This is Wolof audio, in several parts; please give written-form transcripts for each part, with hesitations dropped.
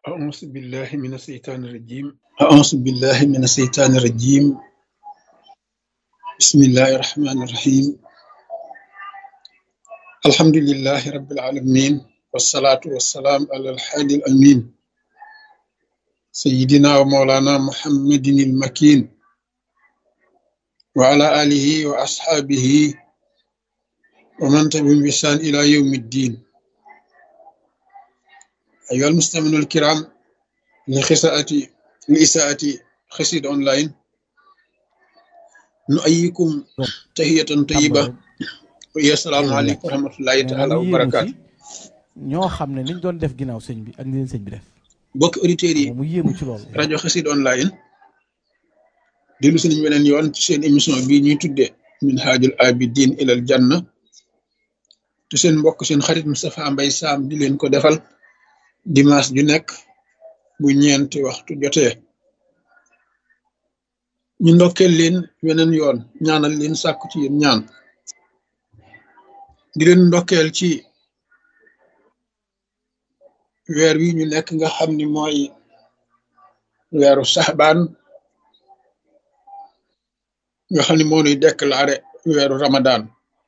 أعوذ بالله من الشيطان الرجيم أعوذ بالله من الشيطان الرجيم بسم الله الرحمن الرحيم الحمد لله رب العالمين والصلاة والسلام على الحادي الأمين سيدنا ومولانا محمد المكين وعلى آله وأصحابه ومن تبعهم بإحسان إلى يوم الدين أيها المستمعون الكرام لإساءة خسيد أونلاين نؤيكم تحية طيبة rek ويا السلام loolu عليكم wàcc ورحمة الله mais nag تعالى ñu yéemu وبركاته ci ñoo xam ne niñ doon def ginnaaw sëñ bi ak ni leen sëñ bi def bokki auditeurs yi moom mu yéemu ci loolu rajo Xassida online dellu si nañ beneen yoon ci seen émission bii ñuy tuddee Minhajul Abidin ilal Janna te seen mbokk seen xarit Moustapha Mbaye Sam di leen ko defal dimanche ju nekk bu ñeenti waxtu jotee ñu ndokkeel leen weneen yoon ñaanal leen sàkku ci yéen ñaan di leen ndokkeel ci weer wi ñu nekk nga xam ni mooy weeru saxbaan nga xam ni moo nuy déclaré weeru Ramadan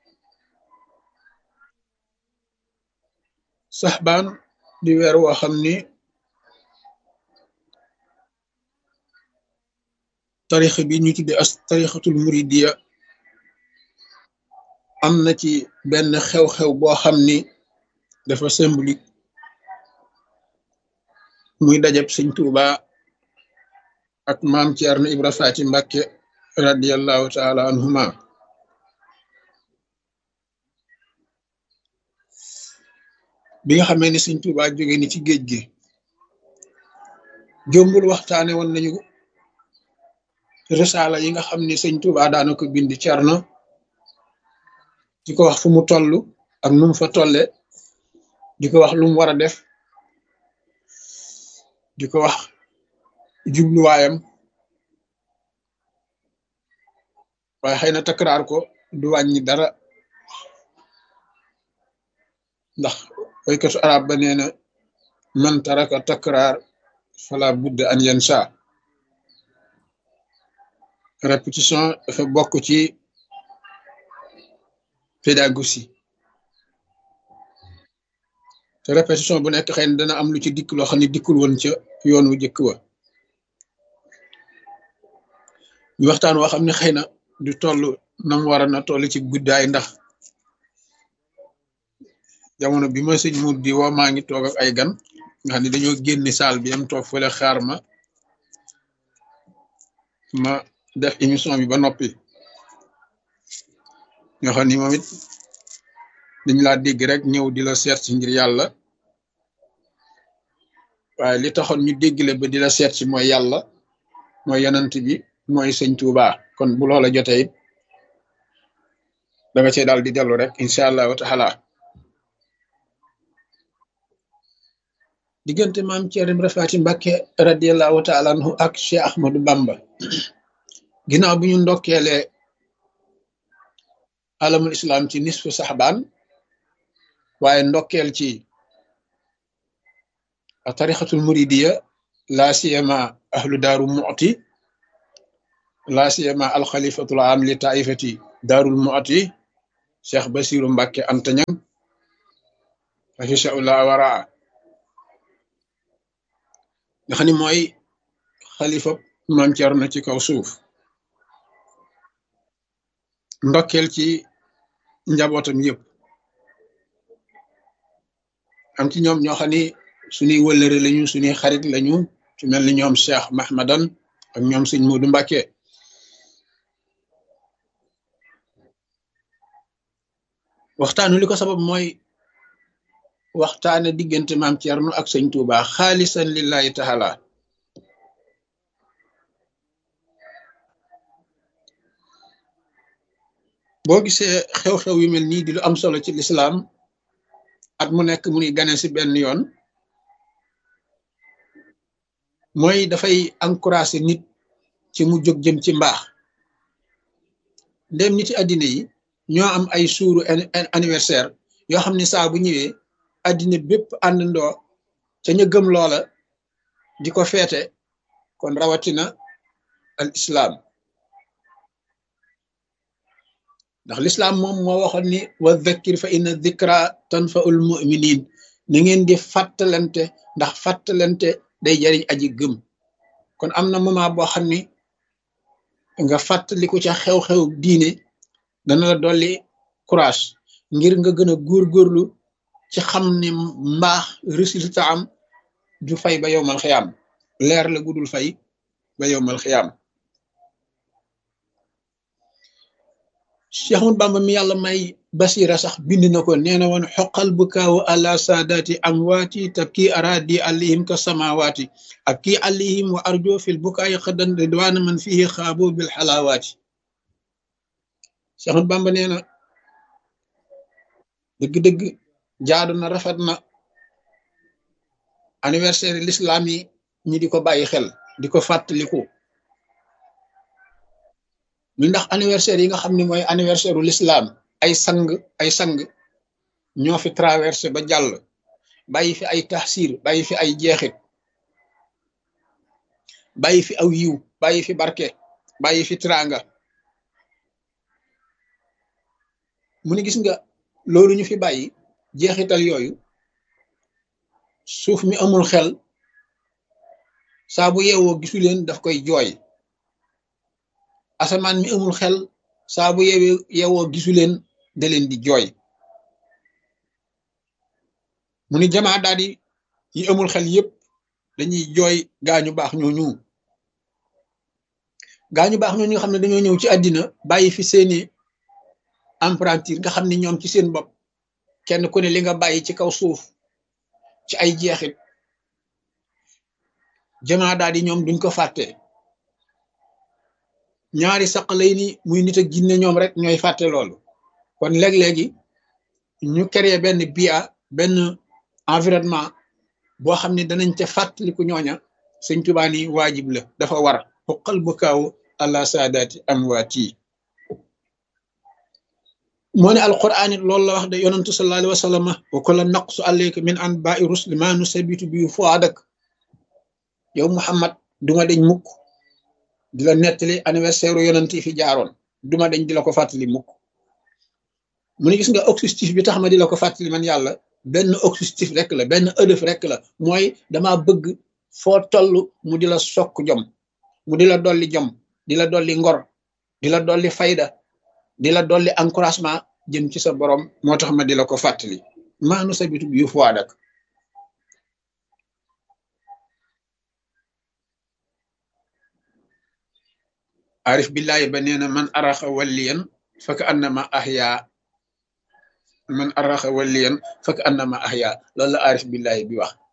saxbaan di weer woo xam ni tarixa bi ñu tudde as tarixatul muridiya am na ci benn xew-xew boo xam ni dafa symbolique muy dajab sëñ Tuuba ak maam Ceerno Ibra Faati Mbàkke radiallahu taala anhuma bi nga xamee ni sëñ Tuuba jóge ni ci géej gi jombul waxtaane woon nañu risaala yi nga xam ni sëñ Tuuba daana ko bind Ceerno di ko wax fu mu toll ak nu mu fa tolle di ko wax lu mu war a def di ko wax jubluwaayam waaye xëy na takraar ko du wàññi dara ndax waykatu arab ba nee na man taraka takraar fala budda an yansa répétition dafa bokk ci pédagogie te répétition bu nekk xëy na dana am lu ci dikk loo xam ne dikkul woon ca yoon wu jëkk wa ñu waxtaan woo xam ne xëy na du toll nam war a na toll ci guddaay ndax jamono bi ma sëñ mut di woo maa ngi toog ak ay gan nga xam ne dañoo génni saal bi am toog fële xaar ma def émission bi ba noppi ñoo xam ni moom it dañ laa dégg rek ñëw di la seet si ngir yàlla waaye li taxoon ñu déggale ba di la seet si mooy yàlla mooy yanant bi mooy sëñ Tuuba kon bu loola jotee it da nga cee daal di dellu rek incha allahu taala diggante maam Ceerno Ibra Faati Mbàkke radiallahu taala anhu ak Cheikh Ahmadou Bamba ginnaaw bi ñu ndokkeelee alamul islam ci nisfu saxbaan waaye ndokkeel ci tarixatul muridiya laa siyama ahlu daaru mu'ti laa siyama alxalifatul am li taifati daarul mu'ti Cheikh Basiru Mbàkke Antañang xafisaullah waraa nga xam ni mooy xalifa maam Ceerno ci kaw suuf ndokkeel ci njabootam yëpp am ci ñoom ñoo xam ni suñuy wëllëre lañu suñuy xarit lañu ci mel ni ñoom Cheikh Mahmadan ak ñoom sëñ Moodu Mbàkke waxtaanu li ko sabab mooy waxtaane diggante maam Ceerno ak sëñ Tuuba xaalisan lillahi taala boo gisee xew-xew yu mel nii di lu am solo ci lislaam at mu nekk mu nuy gane si benn yoon mooy dafay encouragé nit ci mu jóg jëm ci mbaax ndem nit ci àddina yi ñoo am ay suuru anniversaire yoo xam ne saa bu ñëwee àddina bépp àndandoo ca ña gëm loola di ko feete kon rawatina al islam ndax l'islam moom moo waxoon ni wa dhakkir fa inna dhikra tanfaul muminin na ngeen di fàttalante ndax fàttalante day jariñ aji gëm kon am na moment boo xam ni nga fàttaliku ca xew-xew diine dana la dolli courage ngir nga gën a góorgóorlu ci xam ni mbaax résultat am du fay ba yowmal xiyaam leer la gudul fay ba yowmal xiyaam Cheikh Ahmadou Bamba mi yàlla may basira sax bind na ko nee na woon xoqal bu kaawu àla saadaati amwaati tabki aradi alayhim ka samawaati ak kii alayhim wa arjo fil bukaayi xadan ridwaana man fihi xaabo bil xalaawaati Cheikh Ahmadou Bamba nee na dëgg-dëgg jaadu na rafet na anniversaire l'islam yi ñi di ko bàyyi xel di ko fàttaliku ñu ndax anniversaire yi nga xam ne mooy anniversaire u l'islam ay sang ñoo fi traversé ba jàll bàyyi fi ay taxsir bàyyi fi ay jeexit bàyyi fi aw yiw bàyyi fi barke bàyyi fi tranga mu ni gis nga loolu ñu fi bàyyi jeexital yooyu suuf mi amul xel saa bu yeewoo gisu leen daf koy jooy asamaan mi amul xel saa bu yeewoo gisu leen da leen di jooy mu ni jamaa daal di yi amul xel yépp dañuy jooy gaañu baax ñooñu nga xam ne dañoo ñëw ci àddina bàyyi fi seeni emprunture nga xam ne ñoom ci seen bopp kenn ku ne li nga bàyyi ci kaw suuf ci ay jeexit jamaa daal di ñoom duñ ko fàtte ñaari saq lay ni muy nit ak jinne ñoom rek ñooy fàtte loolu kon léeg-léegi ñu créer benn bia benn environnement boo xam ne danañ ca fàttaliku ñooña sëñ Tuubaa ni waajib la dafa war xuqal bu kaaw àla saadaati amwaati moo ne alquran it loolu la wax de yonantu sallallahu alayhi wa sallam wa kulla naqsu alayka min anba'i rusli ma nusabitu bi fuadak yow Muhammad duma deñ mukk di la nettali anniversaire yonent yi fi jaaroon duma deñ di la ko fàttali mukk mu ne gis nga objectif bi tax ma di la ko fàttali man yàlla benn objectif rek la benn ëdëf rek la mooy dama bëgg foo toll mu di la sokk jom mu di la dolli jom di la dolli ngor di la dolli fayda di la dolli encouragement jëm ci sa borom moo tax ma di la ko fàttali maanu sabitu bi yu fuwaadak arif billahi ba nee na man araxa walliyan faka annama ahya man araxa walliyan faka annama ahya loolu la arif billahi bi wax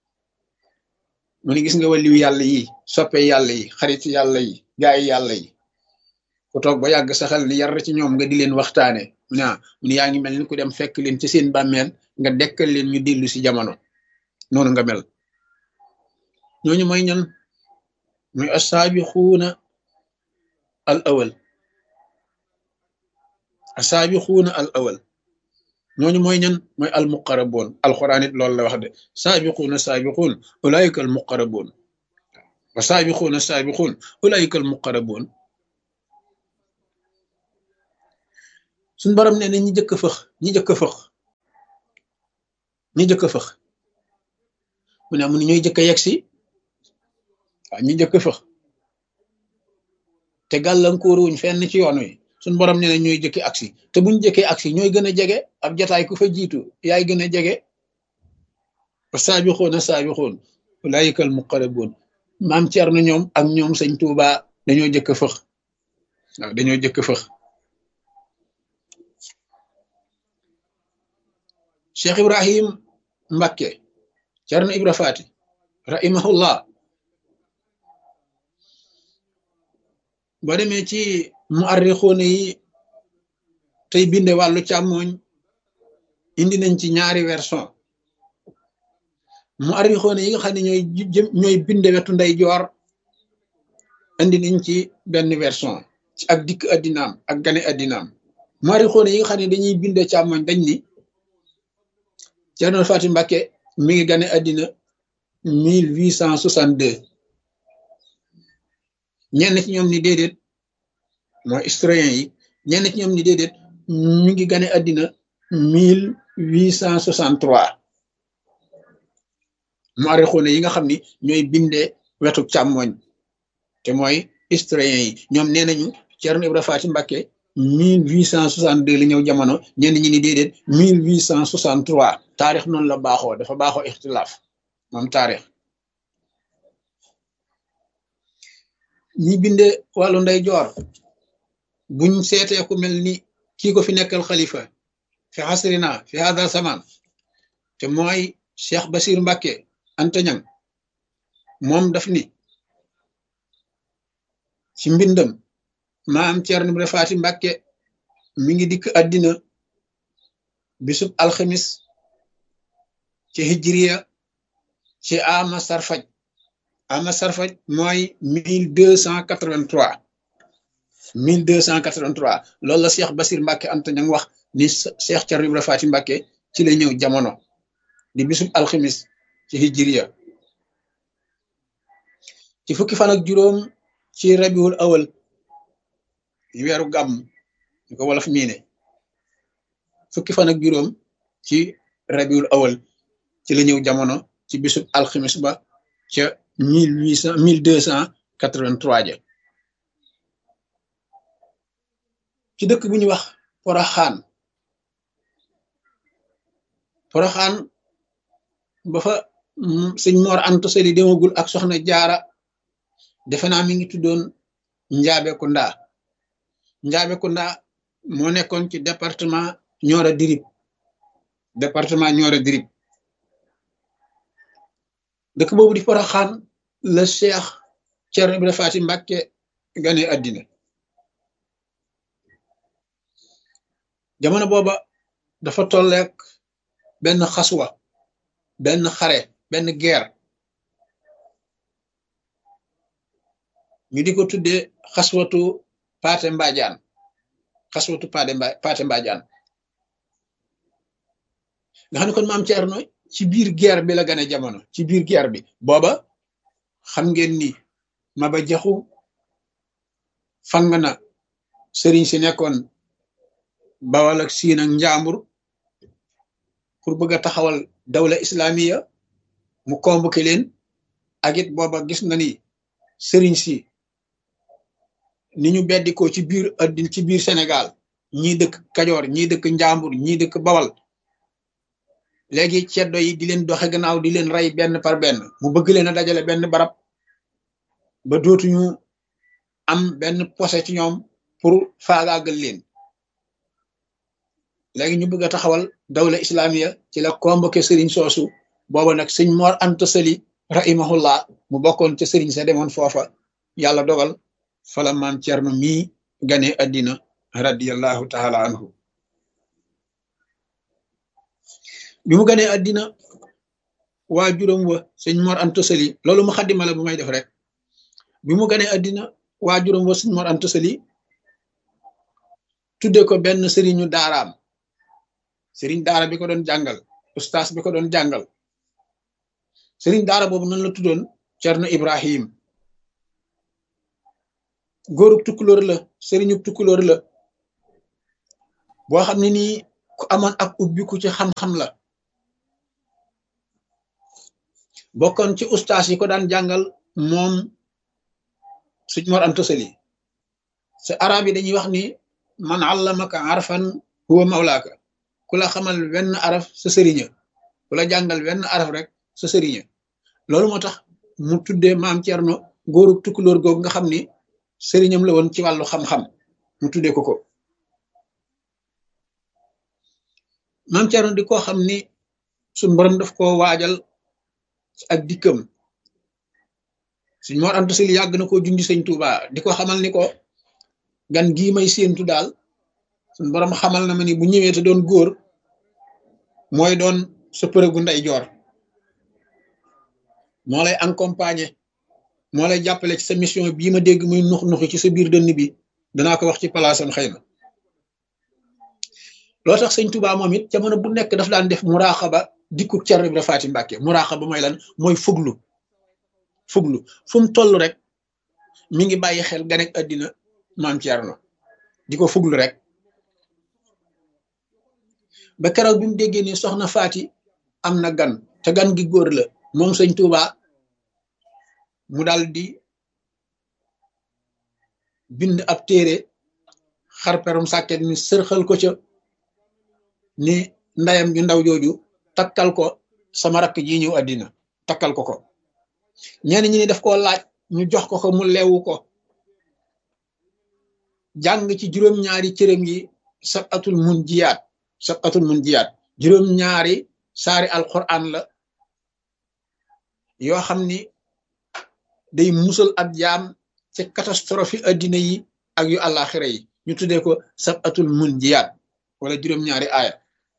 mu ne gis nga waliyu yàlla yi soppe yàlla yi xarit yàlla yi gaay yàlla yi ku toog ba yàgg saxal ni yar ci ñoom nga di leen waxtaane mu ne yaa ngi mel ni ku dem fekk leen ci seen bàmmeel nga dekkal leen ñu dellu si jamono noonu nga mel ñooñu mooy ñan mooy asaabiquuna al awal asaabiquuna al awal ñooñu mooy ñan mooy al muqaraboon alquran it loolu la wax de saabiquuna saabiquun ulaayika al muqaraboon wa saabiquuna saabiquun ulaayika al muqaraboon suñ borom nee na ñi jëkk fëx ñi jëkk fëx mu ne amun ñooy jëkk yegg si waaw ñi jëkk fëx te gàllankoor wuñ fenn ci yoon wi suñ borom nee na ñooy jëkki aksi te buñ jëkkee aksi ñooy gën a jege ab jataay ku fa jiitu yaay gën a jege wa saabixoona saabixoon ulaayika al muqaraboon maam Cerno ñoom ak ñoom sëñ Tuuba dañoo jëkk fëx waaw dañoo jëkk fëx Cheikh Ibrahim Mbakke Cerno Ibra Faati rahimahullah boo demee ci muarrixuuna yi tey binde wàllu càmmooñ indi nañ ci ñaari version muarrixuuna yi nga xam ne ñooy binde wetu nday joor indi nañ ci benn version ci ak dikk addinaam ak gane addinaam muarrixuuna yi nga xam ne dañuy binde càmmooñ dañ ni Cerno Faati Mbakke mi ngi gane addina 1862 ñenn ci ñoom ni déedéet mooy historien yi ñenn ci ñoom ni déedéet ñu ngi gane àddina 1863 muarixuune yi nga xam ni ñooy bindee wetu càmmoñ te mooy historien yi ñoom nee nañu Ceerno Ibra Faati Mbàkke 1862 li ñëw jamono ñenn ñi ni déedéet 1863 taarix noonu la baaxoo dafa baaxoo ixtilaaf moom taarix ñi bindee wàllu ndey joor buñ seetee ku mel ni kii ko fi nekkal xalifa fi asrina fi hada zaman te mooy Cheikh Basir Mbàkke Anta Ñaŋ moom daf ni ci mbindam maam Ceerno Ibra Faati Mbàkke mi ngi dikk àddina bisub alxamis ci hijriya ci ama sarfaj mooy 1283 loolu la Cheikh Basir Mbàkke Anta Ñaŋ wax ni Cheikh Ceerno Ibra Faati Mbàkke ci la ñëw jamono di bisub alxamis ci hijriya ci fukki fan ak juróom ci rabiul awal weeru gàmm ñu ko wolof miine fukki fan ak juróom ci rabiul awal ci la ñëw jamono ci bisub alxamis ba ca 1283 ja ci dëkk bu ñuy wax Poroxaan ba fa sëñ Mor Anta Sali demagul ak soxna Jaara defe naa mi ngi tuddoon Njaabe Kunda moo nekkoon ci département Nioro Dirib dëkk boobu di Poroxaan la Cheikh Ceerno Ibra Faati Mbàkke gane àddina jamono booba dafa tolleek benn xaswa benn xare benn guerre ñu di ko tuddee xaswatu Paate Mbaajaan nga xam ne kon maam Ceerno ci biir guerre bi la gane jamono ci biir guerre bi booba xam ngeen ni Maba Jaxu fang na sëriñ si nekkoon Bawal ak Siin ak Njaambur pour bëgg a taxawal dawla islamiya mu convoqué leen ak it booba gis na ni sëriñ si ni ñu beddikoo ci biir addina ci biir Sénégal ñii dëkk Kajoor ñii dëkk Njaambur ñii dëkk Bawal léegi ceddo yi di leen doxe gannaaw di leen rey benn par benn mu bëgg leen a dajale benn barab ba dootuñu am benn posé ci ñoom pour faagaagal leen léegi ñu bëgg a taxawal dawla islamiya ci la convoqué sëriñ soosu booba nag sëñ Mor Anta Sali rahimahullah mu bokkoon ca sëriñ sa demoon foofa yàlla dogal fala maam Ceerno mii gane addina radiyallahu taala anhu bi mu ganee addina waa juróom wa sëñ Mor Anta Sali loolu mu xaddima la bu may def rek bi mu ganee addina waa juróom wa sëñ Mor Anta Sali tudde ko benn sëriñu daaraam sëriñ daara bi ko doon jàngal ustaas bi ko doon jàngal sëriñ daara boobu nan la tuddoon Cerno Ibrahim góorub tukkulóor la sëriñu tukkulóor la boo xam ne nii ku amoon ak ubbiku ci xam-xam la bokkoon ci ustaas yi ko daan jàngal moom sëñ Mor Anta Sali sa arab yi dañuy wax ni man allamaka arfan huwa mawlaaka ku la xamal wenn araf sa sëriña ku la jàngal wenn araf rek sa sëriña loolu moo tax mu tuddee maam Cerno góorub tukkulóor googu nga xam ni sëriñam la woon ci wàllu xam-xam mu tuddee ko maam Cerno di koo xam ni suñ borom daf koo waajal ak dikkam suñ Mor Anta Sali yàgg na koo jundi sëñ Tuuba di ko xamal ni ko gan gii may séentu daal suñ borom xamal na ma ni bu ñëwee te doon góor mooy doon sa përëgu ndey joor moo lay accompagner moo lay jàppale ci sa mission bii ma dégg muy nux ci sa biir dënn bi danaa ko wax ci palaasam xëy na loo tax sëñ Tuuba moom it jamono bu nekk daf daan def muraaxaba dikku Cerno Ibra Faati Mbàkke muraaxaba mooy lan mooy fuglu fu mu toll rek mi ngi bàyyi xel ganek àddina maam Cerno di ko fuglu rek ba keroog bi mu déggee ni soxna Faati am na gan te gan gi góor la moom sëñ Tuuba mu dal di bind ab téere xarperum sàkket mi sërxal ko ca ni ndayam ju ndaw jooju takkal ko sama rakk ji ñëw àddina takkal ko ñenn ñi ni daf koo laaj ñu jox ko mu leewu ko jàng ci juróom-ñaari cërëm yi sabatul mun jiyaat juróom-ñaari saari alquran la yoo xam ni day musal ab jaam ci catastrophe yi addina yi ak yu àllaaxira yi ñu tuddee ko sabatul mun jiyaat wala juróom-ñaari aaya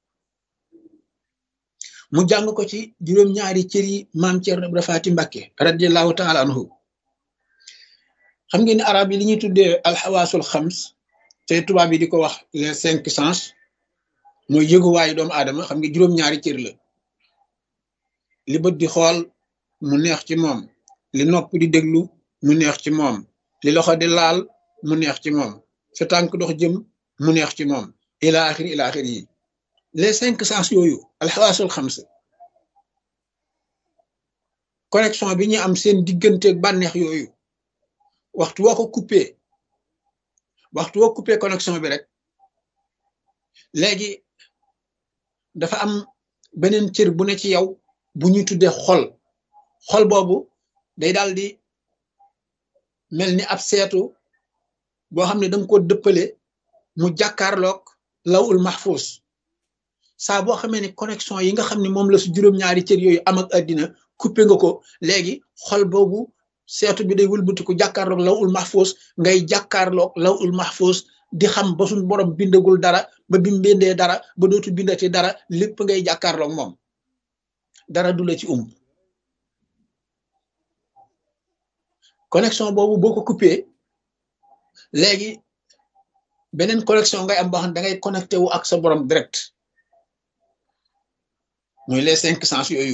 mu jàng ko ci juróom-ñaari cër yi maam Cerno Ibra Faati Mbàkke radiallahu taala anhu xam ngeen ni arab yi li ñuy tuddee alxawaasul xams te tubaab yi di ko wax les 5 sens mooy yëguwaayu doomu aadama xam nga juróom-ñaari cër la li bët di xool mu neex ci moom li nopp di déglu mu neex ci moom li loxo di laal mu neex ci moom sa tànk dox jëm mu neex ci moom ila axiri yi les 5 sens yooyu alxawaasul xams connexion bi ñu am seen digganteeg bànneex yooyu waxtu woo coupé connexion bi rek léegi dafa am beneen cër bu ne ci yow bu ñuy tuddee xol boobu day daal di mel ni ab seetu boo xam ne danga ko dëppale mu jàkkaarloog lawul mahfuz saa boo xamee ne connexion yi nga xam ne moom la su juróom-ñaari cër yooyu am ak àddina coupé nga ko léegi xol boobu seetu bi day wëlbatiku jàkkaarloog lawul mahfuz ngay jàkkaarloog lawul mahfuz di xam ba suñ borom bindagul dara ba bi mu bindee dara ba dootu bindati dara lépp ngay jàkkaarloog moom dara du la ci connexion boobu boo ko coupé léegi beneen connexion ngay am boo xam ne da ngay connecté wu ak sa borom direct mooy les 5 sens yooyu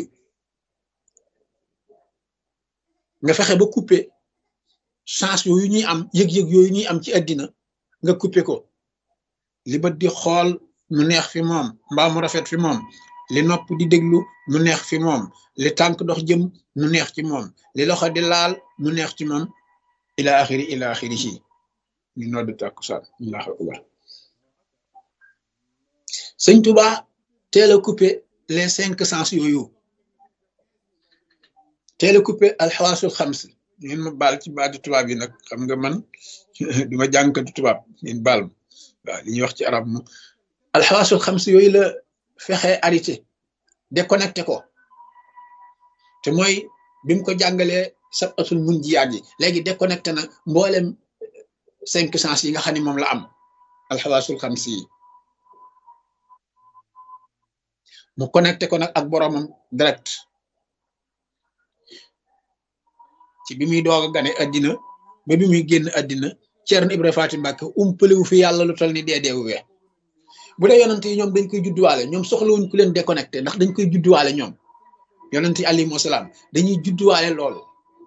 nga fexe ba coupé sens yooyu ñuy am yëg-yëg yooyu ñuy am ci àddina nga coupé ko li bët di xool mu neex fi moom mbaa mu rafet fi moom li nopp di déglu mu neex fi moom li tànk dox jëm mu neex ci moom li loxo di laal mu neex ci moom ila axiri ci ñu nodd tàkkusaan Allahu akbar sëñ Tuba teel a coupé les 5 sens yooyu teel a coupé alxawaasul xams ngeen ma baal ci baati tubaab yi nag xam nga man duma jànkatu tubaab ngeen baal ma waaw li ñuy wax ci arab mu alxawaasul xams yooyu la fexe arrêté déconnecté ko te mooy bi mu ko jàngalee sabatul mun jiyaat yi léegi déconnecté na mboolem 5 sens yi nga xam ne moom la am alxawaasul xams yi mu connecté ko nag ak boromam direct ci bi muy doog a gane àddina ba bi muy génn àddina Cerno Ibra Faati Mbàkke umpalewu fi yàlla lu tol ni deedeewu we bu dee yonent yi ñoom dañ koy judduwaale ñoom soxlawuñ ku leen déconnecté ndax dañ koy judduwaale ñoom yonent yi alayhimu salaam dañuy judduwaale loolu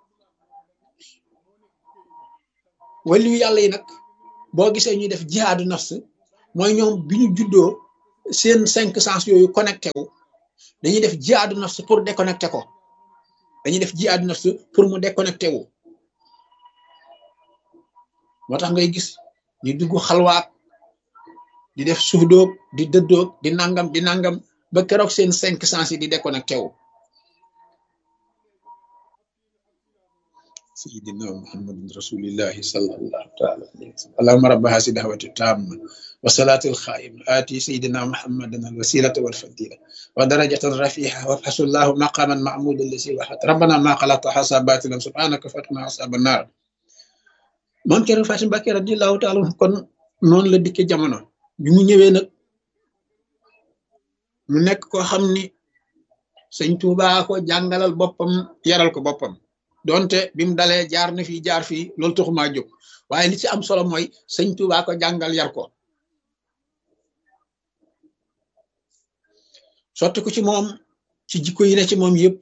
waliyu yàlla yi nag boo gisee ñuy def jihaadu nafs mooy ñoom bi ñu juddoo seen 5 sens yooyu connecté wu dañuy def jihaadu nafs pour déconnecté ko dañuy def jihaadu nafs pour mu déconnecté wu moo tax ngay gis ñu dugg xalwaat di def suudoog di dëddoog di nangam ba keroog seen 5 sens yi di déconnecté wu sayyidina muhammadin rasulillahi sallallahu taala alayhi wa sallam allahumma rabba hasi da'wati tamma wa salatil kha'im ati sayyidina muhammadan al wasilata wal fadila wa darajatan rafi'a wa hasallahu maqaman mahmudan lasi wa hat rabbana ma khalaqta hasabatilan subhanaka fatna asaban nar Maam Cerno Faati Mbàkke radiyallahu taala kon noonu la dikke jamono bi mu ñëwee nag mu nekk koo xam ni sëñ Tuubaa ko jàngalal boppam yaral ko boppam donte bi mu dalee jaar na fii jaar fii loolu taxumaa jóg waaye li ci am solo mooy sëñ Tuubaa ko jàngal yar ko sotti ko ci moom ci jikko yi ne ci moom yépp.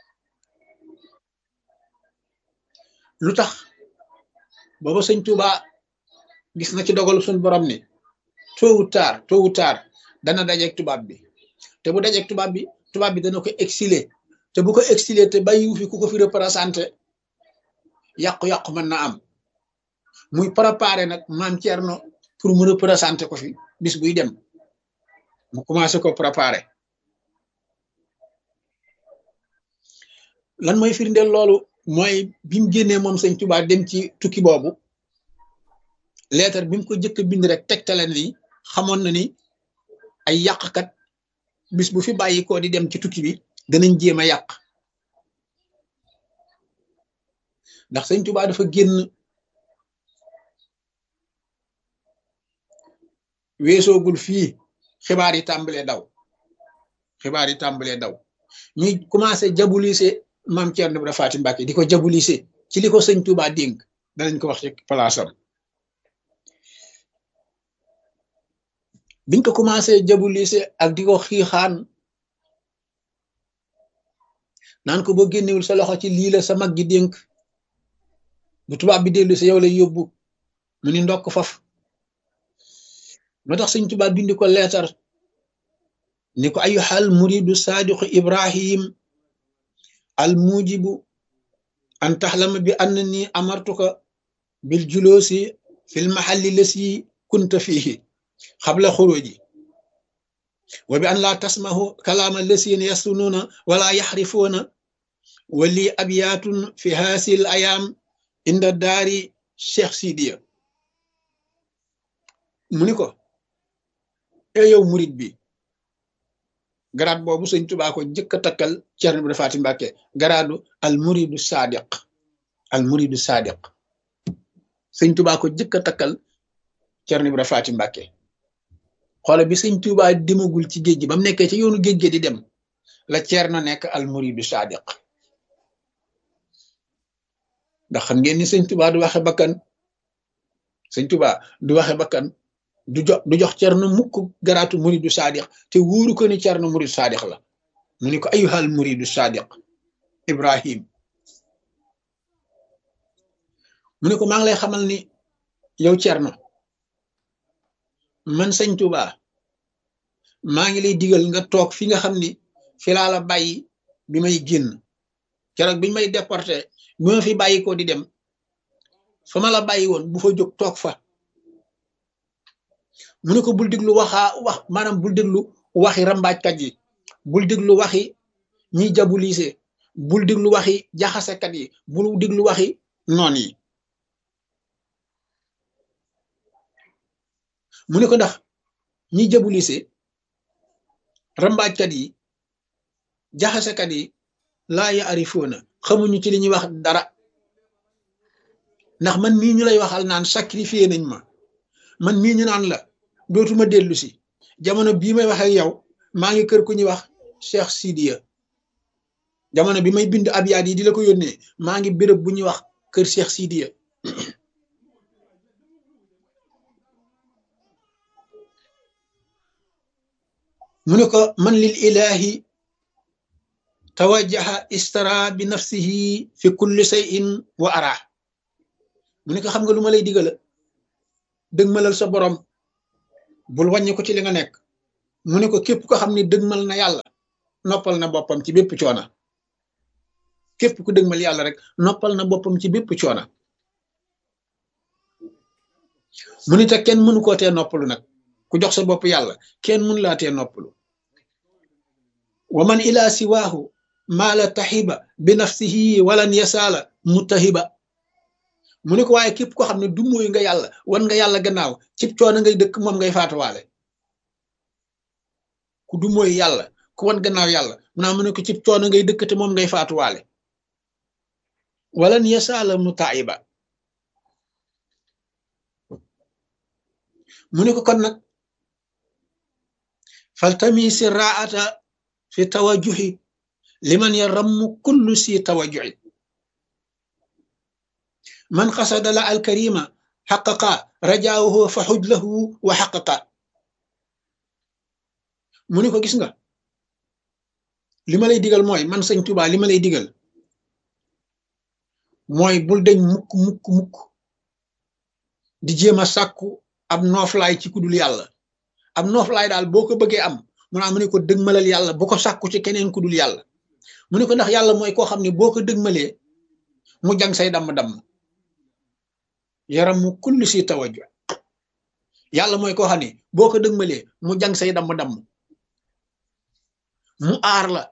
lu tax booba sëñ Tuuba gis na ci dogalu suñ borom ni tôt ou tard dana dajeeg tubaab bi te bu dajeeg tubaab bi dana ko exiler te bu ko exiler te bàyyiwu fi ku ko fi représenté yàqu-yàqu mën na am muy préparé nag maam Thierno pour mu représenté ko fi bis buy dem mu commencé ko préparé. lan mooy firndeel loolu mooy bi mu génnee moom sëñ Tuubaa dem ci tukki boobu leetar bi mu ko jëkk bind rek tegtale ni xamoon na ni ay yàqkat bis bu fi bàyyi ko di dem ci tukki bi danañ jéem a yàq ndax sëñ Tuubaa dafa génn weesoogul fii xibaar yi tàmbalee daw ñuy commencé jabulise maam Thierno Ibra Faty Mbacké di ko jabulise ci li ko sëñ Tuubaa dénk danañ ko wax ci palaasam biñ ko commencé jabulise ak di ko xiixaan naan ko boo génnewul sa loxo ci lii la sa mag gi dénk bu tubaab bi dellu si yow lay yóbbu mu ni ndokk faf moo tax sëñ Tuubaa bindi ko leetar ni ko ayyuhal muridu saadiqu Ibrahim al mujibu an taxlama bi annani amartuka bil julusi fil mahalli lasi kunta fihi xabla xuruji wa bi an laa tasmahu kalaama lasina yasununa wala yaxrifuuna wa li abyaatun fi haasil ayaam inda daari Cheikh Sidiya mu ni ko yow murid bi garaat boobu sëñ Tuubaa ko jëkk a takkal Thierno Ibra Faty Mbacké garaadu al muridu sadiq sëñ Tuubaa ko jëkk a takkal Thierno Ibra Faty Mbacké xoole bi sëñ Tuubaa demagul ci géej gi ba mu nekkee ci yoonu géej gi di dem la Thierno nekk al muridu sadiq ndax xam ngeen ni sëñ Tuubaa du waxe bakkan du jox Thierno mukk garaatu muridu sadiq te wóoru ko ni Thierno muridu sadiq la mu ni ko ayyuhal muridu sadiq Ibrahim mu ne ko maa ngi lay xamal ni yow Thierno man sëñ Tuubaa maa ngi lay digal nga toog fi nga xam ni fi laa la bàyyi bi may génn keroog biñ may déporté bi ma fi bàyyi ko di dem fa ma la bàyyi woon bu fa jóg toog fa mu ne ko bul déglu maanaam bul déglu waxi rambaajkat yi bul déglu waxi ñiy jabulise bul déglu waxi jaxasekat yi bul déglu waxi noon yi mu ne ko ndax ñiy jabulise rambaajkat yi jaxasekat yi laa yaarifoona xamuñu ci li ñuy wax dara ndax man mii ñu lay waxal naan sacrifié nañ ma man mii ñu naan la dootuma dellu si jamono bii may wax ak yow maa ngi kër ku ñuy wax Cheikh Sidiya jamono bi may bind abyaat yi di la ko yónnee maa ngi béréb bu ñuy wax kër Cheikh Sidiya mu ne ko man lil ilahi tawajjaha istara bi nafsihi fi kulli shay'in wa ara mu ne ko xam nga lu ma lay digala dëgmalal sa borom bul wàññi ko ci li nga nekk mu ne ko képp ko xam ne dëgmal na yàlla noppal na boppam ci bépp coona képp ku dëgmal yàlla rek noppal na boppam ci bépp coona mu ne te kenn mënu koo tee noppalu nag ku jox sa bopp yàlla kenn mënu laa tee noppalu wa man ila siwaahu maala taxiba bi nafsihi walan yasaala mutahiba mu ne ko waaye képp ko xam ne du mooy nga yàlla wan nga yàlla gannaaw cib coono ngay dëkk moom ngay faatuwaale ku du mooy yàlla ku wan gannaaw yàlla mu ne ko cib coono ngay dëkk te moom ngay faatuwaale walan yasaala mutaiba mu ne ko kon nag faltamisi raata fi tawajuhi liman yarammu kullu si tawajuhi man xasada la alkarima xaqaqa rajaahu fa xuj lahu wa xaqaqa mu ne ko gis nga li ma lay digal mooy man sëñ Tuubaa li ma lay digal mooy bul deñ mukk mukk mukk di jéem a sàkku ab nooflaay ci kudul yàlla ab nooflaay daal boo ko bëggee am mu ne ko dëgmalal yàlla bu ko sàkku ci keneen kudul yàlla mu ne ko ndax yàlla mooy koo xam ne boo ko dëgmalee mu jang say damm-damm yaram mu kulli si tawaju yàlla mooy koo xam ne boo ko dëgmalee mu jang say damm-damm mu aar la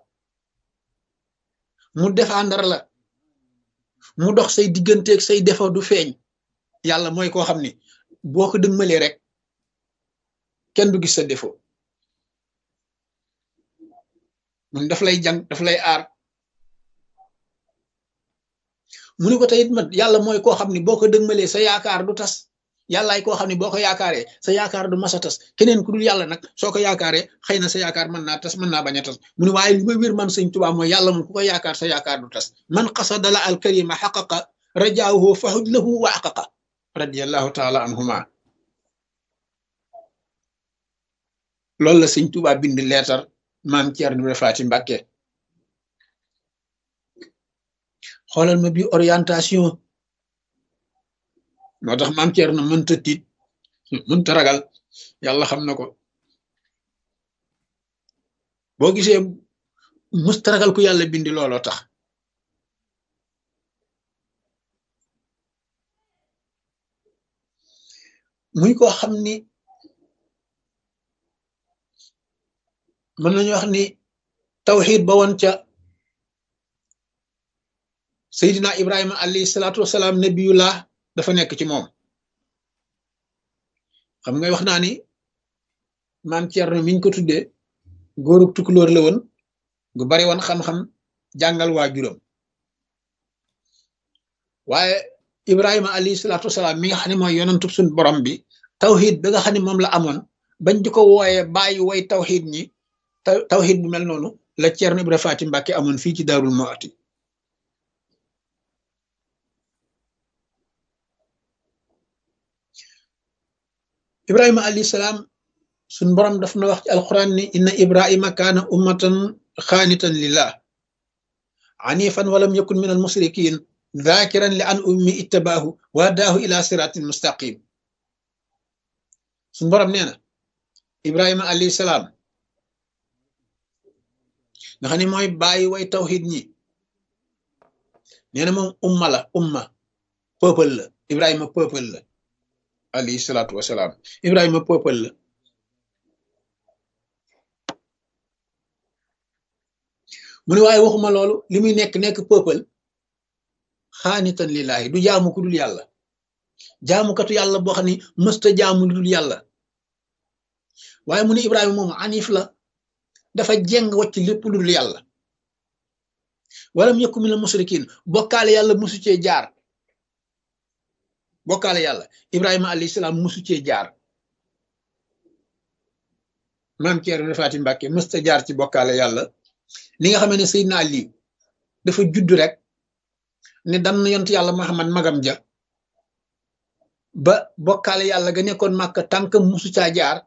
mu défendre la mu dox say digganteeg say défaut du feeñ yàlla mooy koo xam ni boo ko dëgmalee rek kenn du gis sa défaut mun daf lay jàng daf lay aar mu ni ko teyit man yàlla mooy koo xam ni boo ko dëgmalee sa yaakaar du tas yàllaay koo xam ne boo ko yaakaaree sa yaakaar du mas a tas keneen ku dul yàlla nag soo ko yaakaaree xëy na sa yaakaar mën naa tas mën naa bañ a tas mu ne waaye li ma wér man sëñ Tuubaa mooy yàlla moom ku ko yaakaar sa yaakaar du tas man qasadala al karima xaqaqa rajaahu fahuj lahu wa aqaqa radiallahu taala anhuma loolu la sëñ Tuubaa bind leetar maam Ceerno Ibra Faati Mbàkke xoolal ma bi orientation moo tax maam Ceerno mënta tiit mënta ragal yàlla xam na ko boo gisee mësta ragal ku yàlla bindi looloo tax muy koo xam ni mën nañu wax ni tawxiid ba woon ca Seydina Ibrahima alayhi salaatu wasalaam nabiyullah dafa nekk ci moom xam nga wax naa ni maam Ceerno miñ ko tuddee góorub tukulóor la woon gu bari woon xam-xam jàngal waajuram waaye Ibrahima alayhi salaatu wasalaam mi nga xam ne mooy yonantub suñ borom bi tawxiid ba nga xam ne moom la amoon bañ di ko wooyee bàyyi way tawxiid ñi tawxiid bu mel noonu la Ceerno Ibra Faati Mbàkke amoon fii ci Daarul Muhti Ibrahima alayhi salaam suñ borom daf na wax ci alquran ni inna Ibrahima kaana ummatan xaanitan lillah anifan walam yakun min al musrikin dhakiran li an ummi ittabaahu wa daahu ila siratin mustaqim suñ borom nee na Ibrahima alayhi salaam nga xam ne mooy bàyyi way tawxid ñi nee na moom umma peuple la Ibrahima peuple la alayhi salaatu wasalaam Ibrahima peuple la mu ne waaye waxuma loolu li muy nekk peuple xaanitan lillahi du jaamu ku dul yàlla jaamukatu yàlla boo xam ne mësta jaamu lu dul yàlla waaye mu ne Ibrahima moom anif la dafa jeng wacc lépp lu dul yàlla walam yakun minal musrikin bokkaale yàlla musu cee jaar bokkaale yàlla Ibrahima alayhi salaam musu cee jaar maam Ceerno Faati Mbàkke mësta jaar ci bokkaale yàlla li nga xamee ne Seydina Ali dafa judd rek ne dan yont yàlla Muhammad magam ja ba bokkaale yàlla ga nekkoon Màkka tànkam musu caa jaar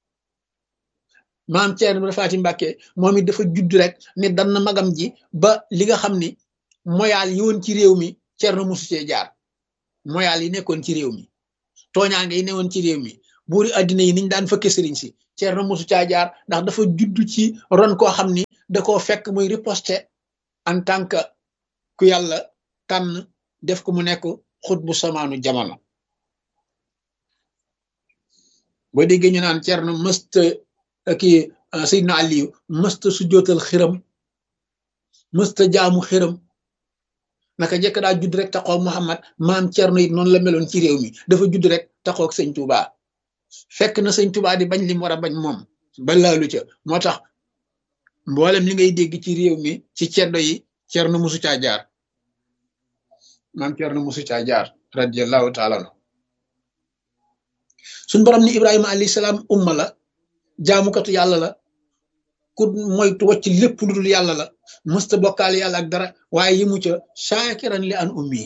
maam Ceerno Faati Mbàkke moom it dafa judd rek ne dan magam ji ba li nga xam ni moyaal yi woon ci réew mi Ceerno musu cee jaar moyaal yi nekkoon ci réew mi tooñaange yi newoon ci réew mi buuri addina yi niñ daan fëkke sëriñ si Ceerno musu caa jaar ndax dafa judd ci ron koo xam ni da koo fekk muy riposte en tant que ku yàlla tànn def ko mu nekk xut bu samaanu jamono boo déggee ñu naan Ceerno mësta kii Seydina Aliyu mësta sujjootal xiram mësta jaamu xiram naka jekk daa judd rek taxaw Muhammad maam Ceerno it noonu la meloon ci réew mi dafa judd rek taxaw ak sëñ Touba fekk na sëñ Touba di bañ li mu war a bañ moom ba laalu ca moo tax mboolem li ngay dégg ci réew mi ci ceddo yi Ceerno musu caa jaar maam Ceerno musu caa jaar radiyallahu taala anhu suñ borom ni Ibrahima alayhi salaam umma la jaamukatu yàlla la ku moytu wacc lépp lu dul yàlla la mësta bokkaale yàlla ak dara waaye yi mu ca shaakiran li an ummi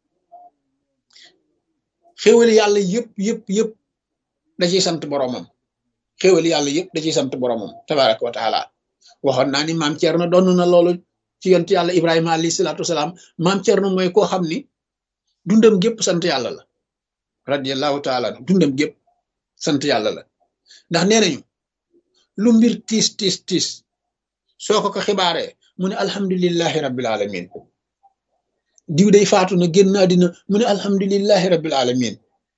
xéwali yàlla yëpp da ciy sant boromam xéwali yàlla yëpp da ciy sant boromam tabaraka wa taala waxoon naa ni maam Thierno doon na loolu ci yonent yàlla Ibrahima alayhi salaatu wasalaam maam Thierno mooy koo xam ni dundam gépp sant yàlla la radiyallahu taala dundam gépp sant yàlla la ndax nee nañu lu mbir tiis tiis tiis soo ko xibaaree mu ne alhamdulillahi rabbil alamin diw day faatu na génn àddina mu ne alhamdulillahi rabbil alamin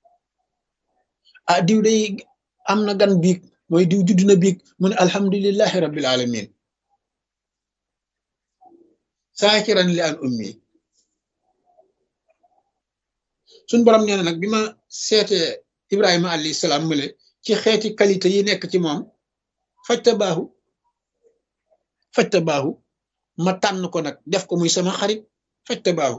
ah diw day am na gan biig mooy diw judd na biig mu ne alhamdulillahi rabbil alamin saakiran li an ummi suñ borom nee na nag bi ma seetee Ibrahima alayhi salaam mële ci xeeti qualité yi nekk ci moom fajta baaxu ma tànn ko nag def ko muy sama xarit fajta baaxu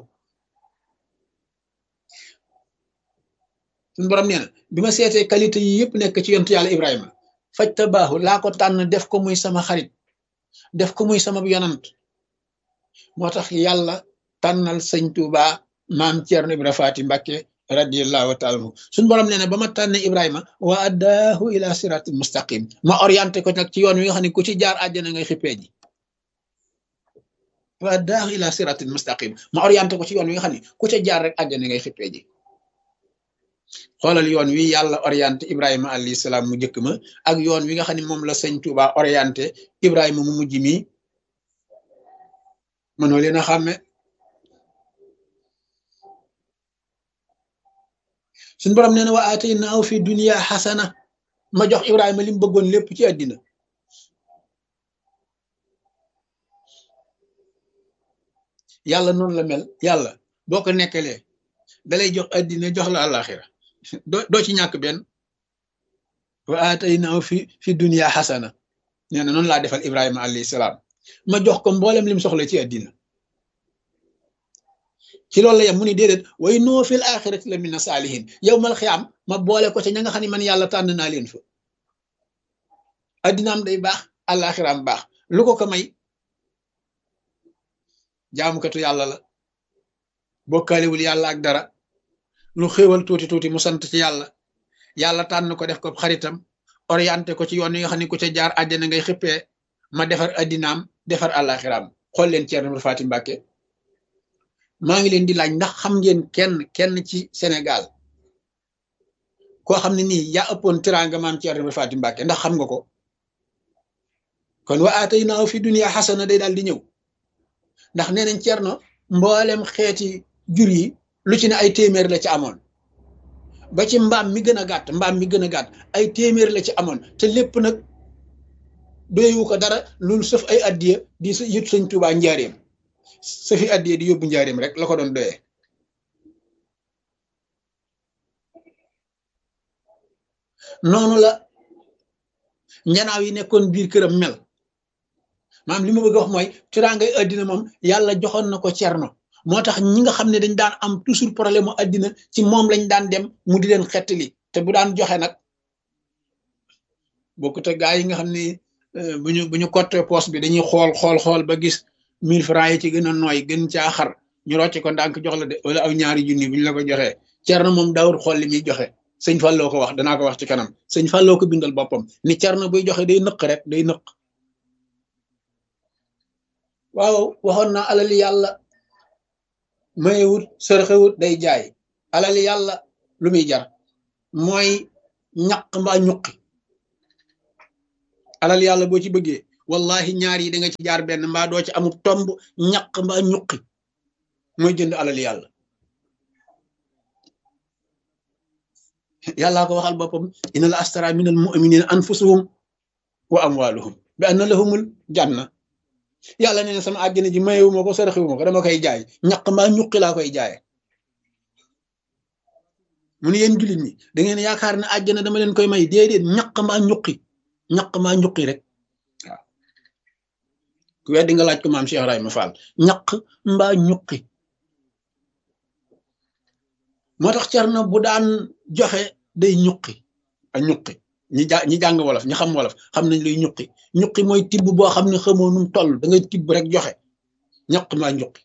suñ borom nee na bi ma seetee qualité yi yëpp nekk ci yontu yàlla Ibrahima fajta baaxu laa ko tànn def ko muy sama xarit def ko muy sama yonant moo tax yàlla tànnal sëñ Tuuba maam Ceerno Ibra Faati Mbàkke radiyallahu taala anhu suñ borom nee na ba ma tànne Ibrahima wa addaahu ila siratil mustaqim ma orienté ko nag ci yoon wi nga xam ne ku ci jaar àjjana ngay xippee ji wa addaahu ila siratil mustaqim ma orienté ko ci yoon wi nga xam ne ku ca jaar rek àjjana ngay xippee ji xoolal yoon wi yàlla orienté Ibrahima alayhi salaam mu njëkk ma ak yoon wi nga xam ne moom la sëñ Tuuba orienté Ibrahima mu mujj mi mënoo leen a xàmme suñu borom nee na wa ataynaahu fi dunya xasana ma jox Ibrahima li mu bëggoon lépp ci àddina yàlla noonu la mel yàlla boo ko nekkalee dalay jox àddina jox la àllaaxira doo ci ñàkk benn wa ataynaahu fi dunya xasana nee na noonu laa defal Ibrahima alayhi salaam ma jox ko mboolem lim soxla ci àddina ci loolu la yem mu ni déedéet wa innahu fil axirati la mina saalihin yow mal xiyaam ma boole ko ca ña nga xam ne man yàlla tànn naa leen fa addinaam day baax àllaaxiraam baax lu ko may jaamukatu yàlla la bokkaalewul yàlla ak dara lu xéewal tuuti tuuti mu sant ci yàlla tànn ko def ko xaritam orienté ko ci yoon yi nga xam ne ku ca jaar àjjana ngay xippee ma defar addinaam defar àllaaxiraam xool leen Ceerno Ibra Faati Mbàkke maa ngi leen di laaj ndax xam ngeen kenn ci Sénégal koo xam ne nii yaa ëppoon tiraanga maam Ceerno Ibra Faati Mbàkke ndax xam nga ko kon wa ataynaahu fi dunya xasana day daal di ñëw ndax nee nañ Ceerno mboolem xeeti jur yi lu ci ne ay téeméer la ci amoon ba ci mbaam mi gën a gàtt ay téeméer la ci amoon te lépp nag doyewu ko dara loolu sëf ay addiya di yët sëñ Tuubaa njaareem sëfi addiya di yóbbu njaareem rek la ko doon doyee noonu la njanaaw yi nekkoon biir këram mel maam li ma bëgg a wax mooy tiraangay addina moom yàlla joxoon na ko Cerno moo tax ñi nga xam ne dañ daan am toujours problème mu addina ci moom lañ daan dem mu di leen xettali te bu daan joxe nag bokkut ak gaa yi nga xam ne bu ñu cottee poos bi dañuy xool ba gis 1000 francs yi ci gën a nooy gën caa xar ñu rocce ko ndànk jox la de wala aw ñaari junni bu ñu la ko joxee Cerno moom daawul xool li muy joxe sëñ Falloo ko wax danaa ko wax ci kanam sëñ Falloo ko bindal boppam ni Cerno buy joxe day nëq rek day nëq waaw waxoon na alali yàlla mayewut sërxewut day jaay alali yàlla lu muy jar mooy ñaq mbaa ñuqi alali yàlla boo ci bëggee wallahi ñaar yi da nga ci jaar benn mbaa doo ci amul tomb ñaq mbaa ñuqi mooy jënd alali yàlla yàllaa ko waxal boppam inna la astara minal mu'minina anfusahum wa amwaluhum bi anna lahumul janna yàlla nee na sama àjjana ji mayewuma ko saraxewuma ko dama koy jaay ñaq mbaa ñuqi laa koy jaaye mu ne yéen jullit ñi da ngeen yaakaar ne àjjana dama leen koy may déedéet ñaq mbaa ñuqi rek waaw ku weddi nga laaj ko maam Cheikh Ibrahima Fall ñaq mbaa ñuqi moo tax Cerno bu daan joxe day ñuqi ak ñuqi ñi jàng wolof ñi xam wolof xam nañ luy ñuqi mooy tibb boo xam ne xamoo num toll da ngay tibb rek joxe ñaq maa ñuqi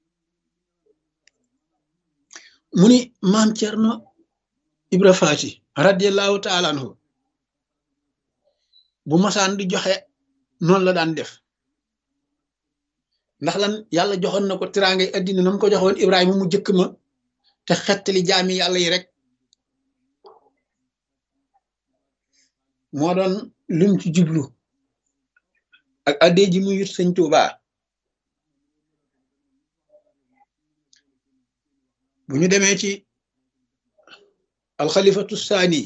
mu ni maam Cerno Ibra Faati radiallahu taala anhu bu masaan di joxe noonu la daan def ndax lan yàlla joxoon na ko tiraangay addina na mu ko joxoon Ibrahima mu jëkk ma te xettali jaami yàlla yi rek moo doon lim ci jublu ak addee ji mu yut sëñ Tuubaa bu ñu demee ci alxalifatu saani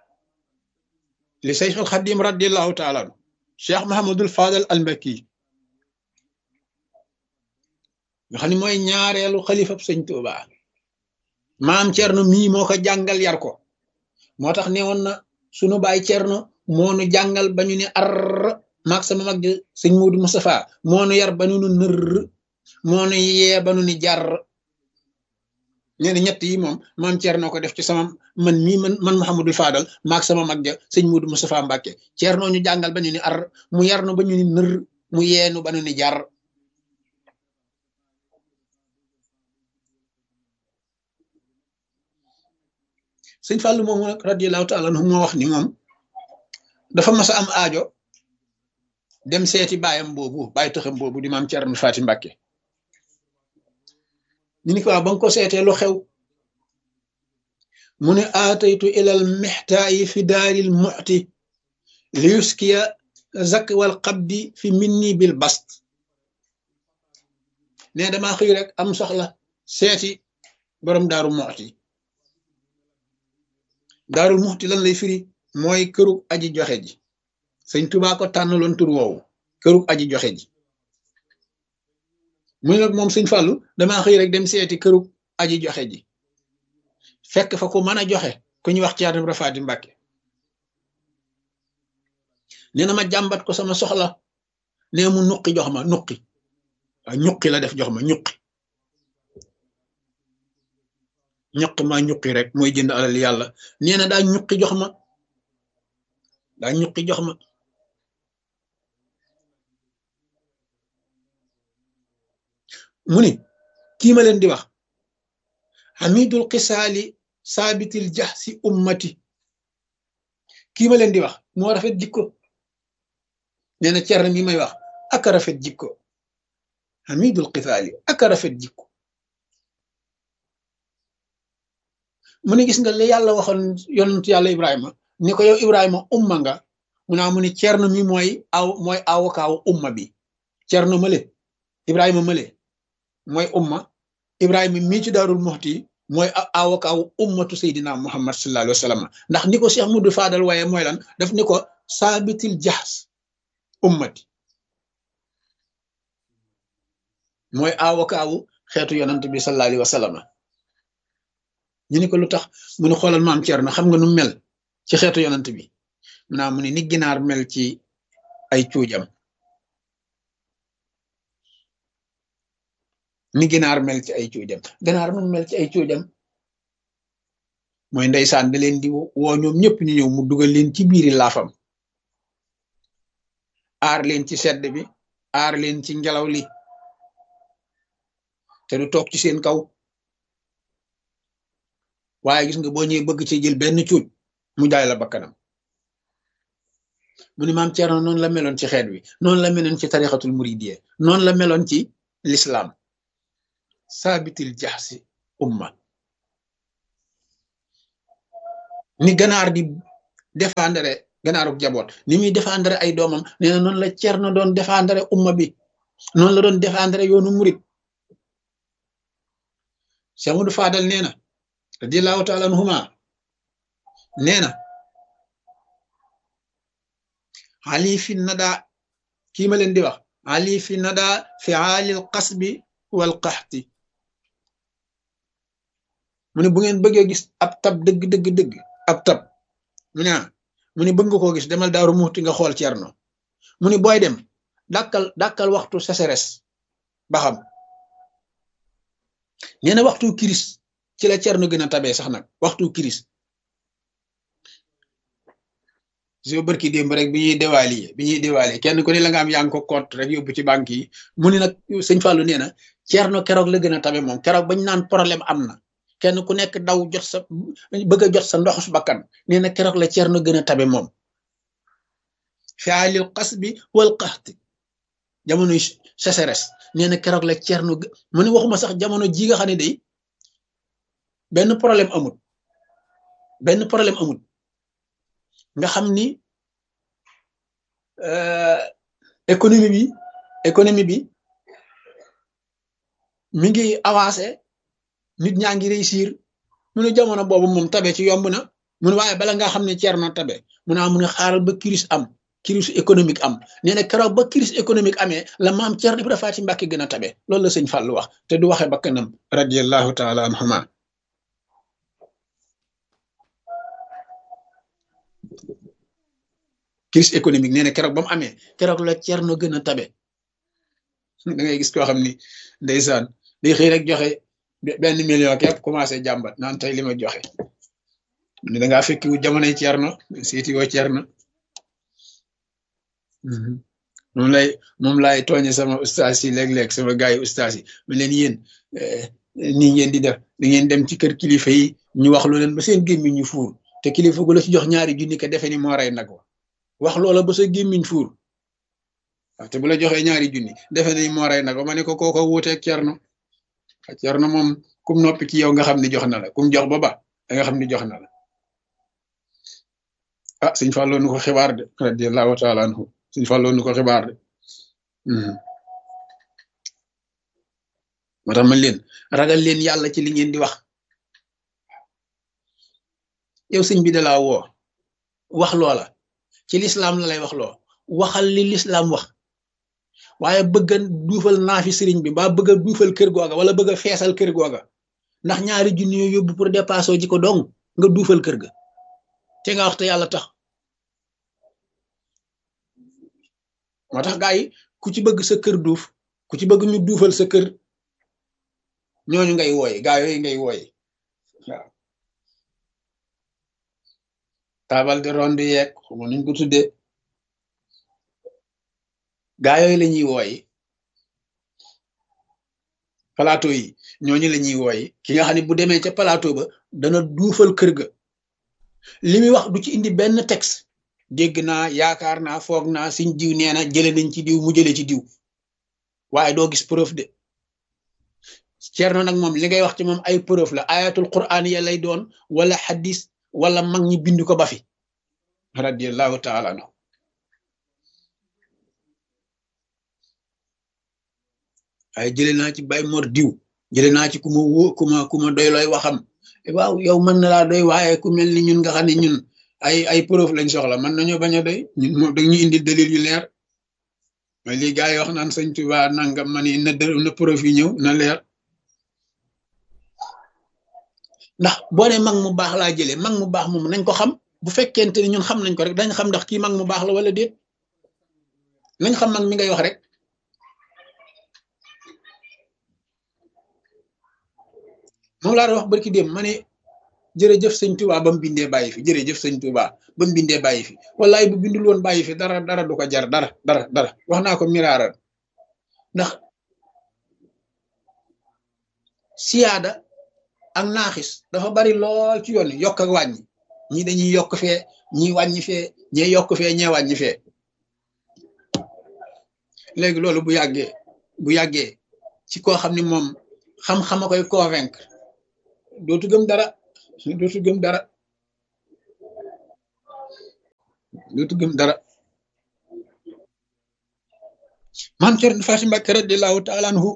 li Seyxul Xadim radiallahu taala anhu Cheikh Mahamadul Fadal al Mbakki nga xam ne mooy ñaareelu xalifab sëñ Tuubaa maam Cerno mii moo ko jàngal yar ko moo tax ne woon na sunu baay Cerno moo nu jàngal ba ñu ne ar maag sama mag sëñ Muudu Mustafa moo nu yar ba nu nër moo nu yee ba nu ni jar nee na ñett yi moom maam Cerno ko def ci sama man mii man Mouhamadul Fadal maag sama mag ja sëñ Muudu Mustafa Mbàkke Cerno ñu jàngal ba ñu ni ar mu yar nu ba ñu ni nër mu yeenu ba nu ni jar sëñ Fàllu moomu nag radiyallahu taala anhu moo wax ni moom dafa mas a am aajo dem seeti baayam boobu baay taxam boobu di maam Cerno Faati Mbàkke ñu ni ko waaw ba nga ko seetee lu xew mu ne aataytu ilal mixtaayi fi daaril muxti li yuskiya zak wal qabdi fi minni bil bast ne damaa xëy rek am soxla seeti borom daaru muxti daarul muxti lan lay firi mooy kërug aji joxe ji sëñ Tuubaa ko tànnaloon tur woowu kërug aji joxe ji muy nag moom sëñ Fàllu damaa xëy rek dem seeti kërug aji joxe ji fekk fa ku mën a joxe ku ñuy wax Ceerno Ibra Faati Mbàkke nee na ma jàmbat ko sama soxla nee mu nuqi jox ma nuqi waaw ñuqi la def jox ma ñuqi ñuqi rek mooy jënd alal yàlla nee na daa ñuqi jox ma mu ni kii ma leen di wax hamidul xisaali saabitil jaxsi ummati kii ma leen di wax moo rafet jikko nee na Cerno mi may wax aka rafet jikko hamidul xisaali aka rafet jikko mu ne gis nga li yàlla waxoon yonentu yàlla Ibrahima ni ko yow Ibrahima umma nga mu naa mu ni Cerno mi mooy awokaawu umma bi Cerno male Ibrahima male mooy umma Ibrahima mii ci Daarul Muxti mooy awokaawu ummatu Seydina Muhammad sallallahu alayhi wa sallam ndax ni ko Cheikh Mudu Fadal waaye mooy lan daf ni ko saabitil jaxs ummati mooy awokaawu xeetu yonent bi sallallahu alayhi wa sallam ñu ni ko lu tax mu ne xoolal maam Cerno xam nga nu mel ci xeetu yonent bi mu naa mu ne ni ginaar mel ci ay cuujam ni ginaar mel ci ay cuujam ginaar nu mel ci ay cuujam mooy ndeysaan da leen di woo ñoom ñëpp ñu ñëw mu dugal leen ci biiri laafam aar leen ci sedd bi aar leen ci ngelaw li te du toog ci seen kaw waaye gis nga boo ñëwee bëgg ci jël benn cuuj mu jaay la bakkanam mu ni maam Cerno noonu la meloon ci xeet wi noonu la meloon ci tarixatul muridiyya noonu la meloon ci l'islam saabitil jaxsi umma ni ganaar di défendre ganaaruk jaboot ni muy défendre ay doomam nee na noonu la Cerno doon défendre umma bi noonu la doon défendre yoonu murid Cheikh Mudu Fadal nee na radiyallahu taala anhuma nee na ali fi nada kii ma leen di wax ali fi nada fi aalil qasbi wal qaxti mu ne bu ngeen bëggee gis ab tab dëgg ab tab mu ne bëgg nga koo gis demal Daaru Muxti nga xool Cerno mu ne booy dem dàkkal waxtu sécheresse ba xam nee na waxtu kiris ci la Cerno gën a tabee sax nag waxtu kiris so bërki démb rek bi ñuy déwaali kenn ku ne la nga am yaa ngi ko compte rek yóbbu ci banque yi mu ni nag sëñ Fallou nee na Cerno keroog la gën a tabe moom keroog bañ naan problème am na kenn ku nekk daw jot sa bëgg a jot sa ndoxus bakkan nee na keroog la Ceerno gën a tabe moom fiaalil qasbi wal qaxti jamonoy sécheresse nee na keroog la Ceerno mu ne waxuma sax jamono ji nga xam ne day benn problème amul nga xam ni économie bi mi ngi avancé nit ñaa ngi réussir mu ne jamono boobu moom tabe ci yomb na mu ne waaye bala nga xam ne Ceerno tabe mu ne xaaral ba crise économique am nee na keroog ba crise économique amee la maam Ceerno Ibra Faati Mbàkke gën a tabe loolu la sëñ Fàllu wax te du waxe ba kanam radiyallahu taala anhuma crise économique nee na keroog ba mu amee keroog la Ceerno gën a tabe da ngay gis koo xam ni ndeysaan day xëy rek joxe benn million képp commencé jàmbat naan tey li ma joxe ni da ngaa fekki wu jamonoy Ceerno seeti woo Ceerno moom laay tooñe sama ustaas yi léeg-léeg sama gars yi ustaas yi ma leen yéen nii ngeen di def da ngeen dem ci kër kilifa yi ñu wax lu leen ba seen gémmiñ ñu fuur te kilifa gu la ci jox ñaari junni ka defe ni moo rey nag wax loola ba sa gémmiñ fuur te bu la joxee ñaari junni defe ni moo rey nag ma ne ko kooko wuuteeg Ceerno moom kum noppi ci yow nga xam ni jox na la kum jox ba da nga xam ni jox na la sëñ Fallou nu ko xibaar de radiyallahu taala anhu sëñ Fallou nu ko xibaar de moo tax man leen ragal leen yàlla ci li ngeen di wax yow sëñ bi da laa woo wax loola ci lislaam la lay wax loo waxal li lislaam wax waaye bëgg a duufal naafi sëriñ bi ba bëgg a duufal kër googa wala bëgg a feesal kër googa ndax ñaari junni yoo yóbbu pour dépasser ji ko dong nga duufal kër ga te nga wax te yàlla tax moo tax gaa yi ku ci bëgg sa kër duuf ku ci bëgg ñu duufal sa kër ñooñu ngay wooye gaa yooyu ngay wooye waaw taabal de ronde yeeg xuma nuñ ko tuddee gaa yooyu la ñuy wooye plateau yi ñooñu la ñuy wooye ki nga xam ne bu demee ca plateau ba dana duufal kër ga li muy wax du ci indi benn texte dégg naa yaakaar naa foog naa suñ diw nee na jële nañ ci diw mu jële ci diw waaye doo gis preuve de Ceerno nag moom li ngay wax ci moom ay preuve la ayatul quran ya lay doon wala hadis wala mag ñi bind ko ba fi radiyallahu taala anhu waaye jële naa ci Baay Mor diw jële naa ci ku ma wó ku ma doy looy waxam waaw yow mën na laa doy waaye ku mel ni ñun nga xam ne ñun ay preuve lañ soxla mën nañoo bañ a doy ñun moom dañu indi dalil yu leer mais lii gars yi wax naan sëñ Tuubaa nangam ma ni na preuve yi ñëw na leer ndax boo ne mag mu baax laa jëlee mag mu baax moom nañ ko xam bu fekkente ni ñun xam nañ ko rek dañ xam ndax kii mag mu baax la wala déet nañ xam mag mi ngay wax rek moom laa doon wax barki dem ma ne jërëjëf sëñ Tuubaa ba mu bindee bàyyi fi jërëjëf sëñ Tuubaa ba mu bindee bàyyi fi wallaay bu bindul woon bàyyi fi dara du ko jar dara wax naa ko miraaral ndax siyaada ak naaxis dafa bari lool ci yoon yokk ak wàññi ñii dañuy yokk fee ñii wàññi fee ñee yokk fee ñee wàññi fee léegi loolu bu yàggee ci koo xam ni moom xam-xama koy convaincre dootu gëm dara maam Cerno Faati Mbàkke radiyallaahu taala anhu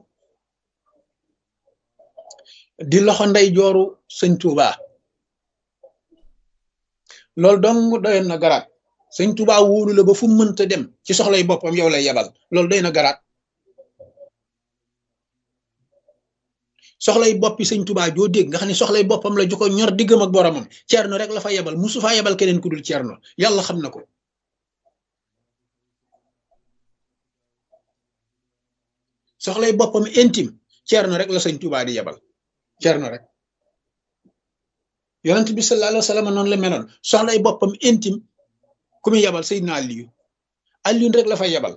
di loxo ndey jooru sëñ Tuuba loolu dong doyoon na garaat sëñ Tuuba wóolu la ba fu mënta dem ci soxlay boppam yow lay yebal loolu doy na garaat soxlay boppi sëñ Tuuba joo dégg nga xam ne soxlay boppam la ju ko ñor diggam ak boromam Ceerno rek la fa yebal musu faa yebal keneen ku dul Ceerno yàlla xam na ko soxlay boppam intime Ceerno rek la sëñ Tuuba di yebal Ceerno rek yonent bi sallallahu alayhi wa sallam noonu la meloon soxlay boppam intime ku muy yebal Seydina Aliyu rek la fa yebal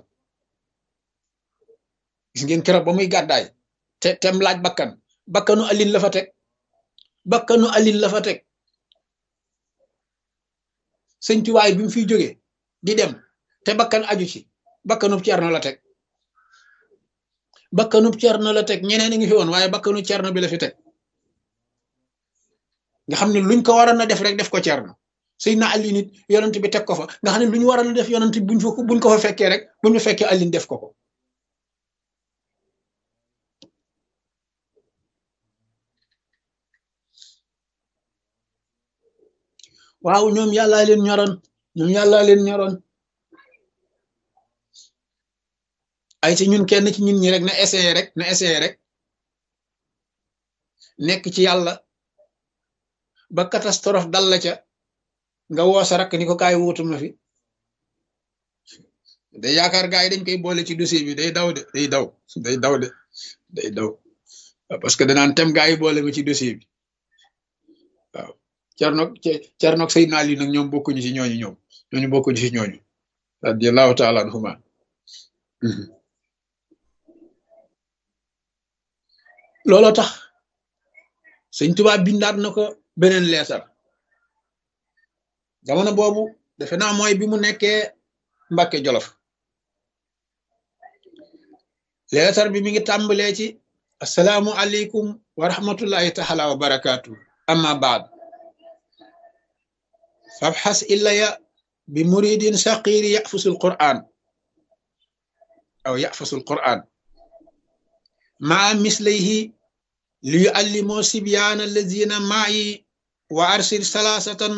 gis ngeen keroog ba muy gàddaay te tem laaj bakkanu Aliyu la fa teg bakkanu Alin la fa teg sëñ Tuubaa bi mu fiy jógee di dem te bakkan aju ci bakkanub Cerno la teg bakkanub Cerno la teg ñeneen a ngi fi woon waaye bakkanu Cerno bi la fi teg nga xam ne luñ ko waroon a def rek def ko Cerno Seydina Ali nit yonent bi teg ko fa nga xam ne lu ñu waroon a def yonent buñ ko fa fekkee rek buñ ñu fekkee Alin def ko ko waaw ñoom yàllaa leen ñoroon ay ci ñun kenn ci ñun ñi rek na essayé rek nekk ci yàlla ba catastrophe dal la ca nga woo sa rakk ni ko kaay wuutu ma fi day yaakaar gaa yi dañ koy boole ci dossier bi day daw parce que danaan tem gaa yi boole ma ci dossier bi waaw Cernoog Seydina Ali nag ñoom bokkuñu ci ñooñu bokkuñu ci ñooñu radiyallahu taala anhuma looloo tax Sëñ Tuubaa bindaat na ko beneen leetar jamono boobu defe naa mooy bi mu nekkee Mbàkke Jolof leetar bi mi ngi tàmbalee ci assalaamu aleykum wa rahmatullahi taala wa barakaatu amma baad fabxas illaya bi muridin saqiri yafusul quran aw yafusul quran maa mislayhi li yuallimoo sibyaana allazina maayi wa arsil salaasatan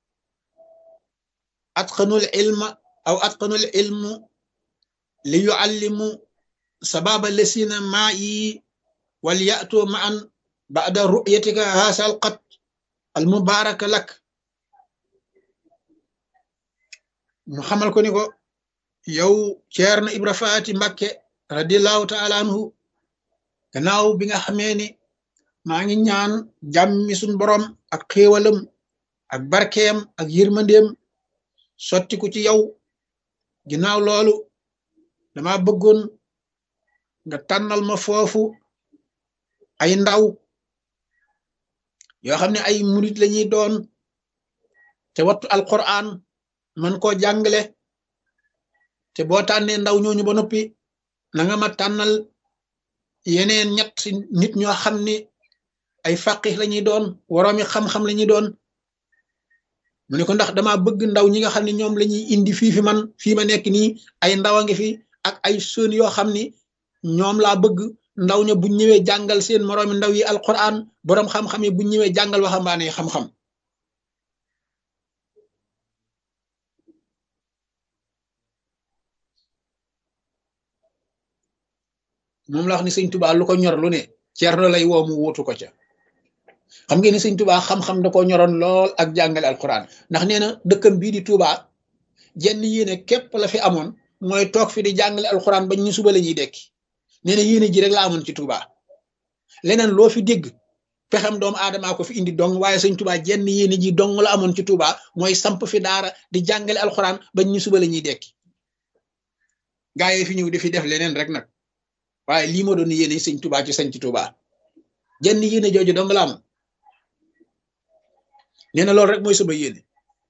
atqanul ilmu li yuallimu sababa allazina maayi wal ya'tu ma'an ba'da ru'yatika haasal qat al mubaaraka lak mu xamal ko ni ko yow Ceerno Ibra Faati Mbàkke radiyallahu taala anhu gannaaw bi nga xamee ni maa ngi ñaan jàmmi suñ borom ak xéewalam ak barkeem ak yërmandeem sottiku ci yow ginnaaw loolu dama bëggoon nga tànnal ma foofu ay ndaw yoo xam ne ay murit lañuy doon te wattu alquran man koo jàngale te boo tànnee ndaw ñooñu ba noppi na nga ma tànnal yeneen ñett nit ñoo xam ni ay faqih lañuy doon woroomi xam-xam lañuy doon mu ne ko ndax dama bëgg ndaw ñi nga xam ne ñoom lañuy indi fii ma nekk nii ay ndaw a ngi fi ak ay sën yoo xam ni ñoom laa bëgg ndaw ña buñ ñëwee jàngal seen moroomi ndaw yi alquran boroom xam-xam yi buñ ñëwee jàngal waxambaane yi xam-xam moom la wax ni sëñ Tuubaa lu ko ñor lu ne Ceerno lay woo mu wuutu ko ca xam ngeen ni sëñ Tuubaa xam-xam da ko ñoroon lool ak jàngale alquran ndax nee na dëkkam bii di Tuubaa jenn yéene képp la fi amoon mooy toog fi di jàngale alquran bañ ñu suba la ñuy dekki nee na yéene ji rek la amoon ci Tuubaa leneen loo fi dégg pexem doomu aadamaa ko fi indi dong waaye sëñ Tuubaa jenn yéene ji dong la amoon ci Tuubaa mooy samp fi daara di jàngale alquran bañ ñu suba la ñuy dekki gaa yi fi ñëw di fi def leneen rek nag waaye lii moo doon yéene sëñ Tuubaa ci sañ ci Tuubaa jenn yéene jooju dong la amoon nee na loolu rek mooy sama yéene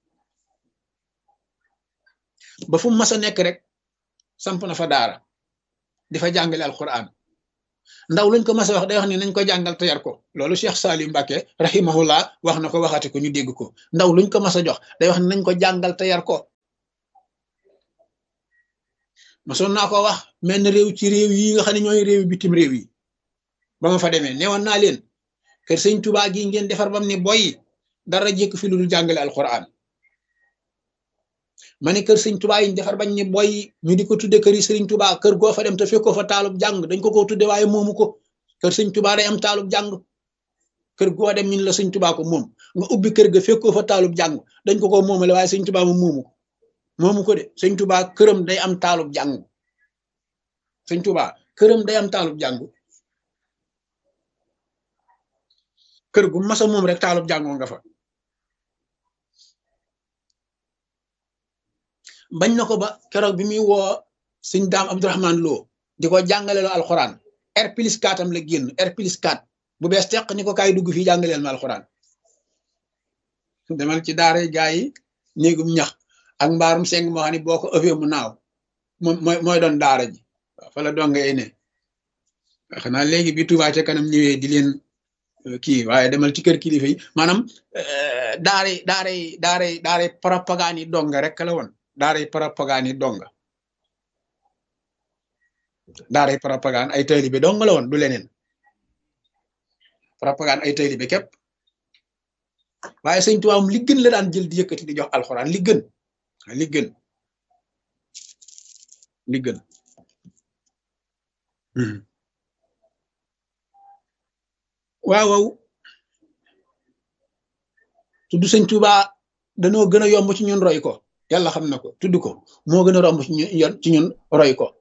ba fu mu mas a nekk rek samp na fa daara di fa jàngale alquran ndaw luñ ko mas a wax day wax ni nañ ko jàngal te yar ko loolu Cheikh Salim Mbacke rahimahullah wax na ko waxati ko ñu dégg ko ndaw luñ ko mas a jox day wax ni nañ ko jàngal te yar ko masoon naa ko wax mel ni réew ci réew yi nga xam ne ñooy réew bitim réew yi ba ma fa demee newoon naa leen kër sëñ Tuubaa gi ngeen defar bam ni boy dara jékk fi lu dul jàngale alquran ma ne kër sëñ Tuubaa yi defar bañ ni boy ñu di ko tudde kër yi sëriñ Tuubaa kër goo fa dem te fekkoo fa taalub jàng dañ ko tudde waaye moomu ko kër sëñ Tuubaa day am taalub jàng kër goo dem ñun la sëñ Tuubaa ko moom nga ubbi kër ga fekkoo fa taalub jàng dañ ko moomale waaye sëñ Tuubaa moom moomu ko de sëñ Tuubaa këram day am taalub jàng sëñ Tuubaa këram day am taalub jàng kër gu masa moom rek taalub jàngoo nga fa bañ na ko ba keroog bi muy woo sëñ Daam Abdourahman Lo di ko jàngale loo alxuraan R+4 am la génn R+4 bu bees teq ni ko kaay dugg fii jàngaleel ma alxuraan demal ci daara gaa yi néegum ñax ak mbaarum seng moo xam ne boo ko ëffee mu naaw moom mooy doon daara ji waaw fa la donga yi ne xanaa léegi bi Touba ca kanam ñëwee di leen kii waaye demal ci kër kilifa yi maanaam daaray propagande yi donga rek la woon daaray propagande yi donga daaray propagande ay taalibe donga la woon du leneen propagande ay taalibe képp waaye sëñ Tuubaa li gën la daan jël di yëkkati di jox alxuraan li gën waaw tudd sëñ Tuubaa danoo gën a yomb ci ñun roy ko yàlla xam na ko tudd ko moo gën a romb ci ñun roy ko